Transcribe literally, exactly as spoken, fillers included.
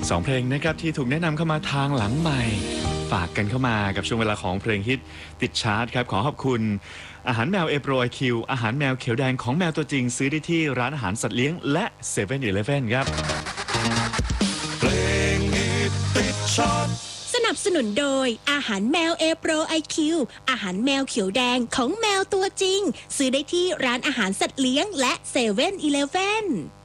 สองเพลงนะครับที่ถูกแนะนำเข้ามาทางหลังใหม่ฝากกันเข้ามากับช่วงเวลาของเพลงฮิตติดชาร์ตครับขอขอบคุณอาหารแมวเอโปรไอคิวอาหารแมวเขียวแดงของแมวตัวจริงซื้อได้ที่ร้านอาหารสัตว์เลี้ยงและเซเว่นอีเลฟเว่นครับเพลงฮิตติดชาร์ตสนับสนุนโดยอาหารแมวเอโปรไอคิวอาหารแมวเขียวแดงของแมวตัวจริงซื้อได้ที่ร้านอาหารสัตว์เลี้ยงและเซเว่นอีเลฟเว่น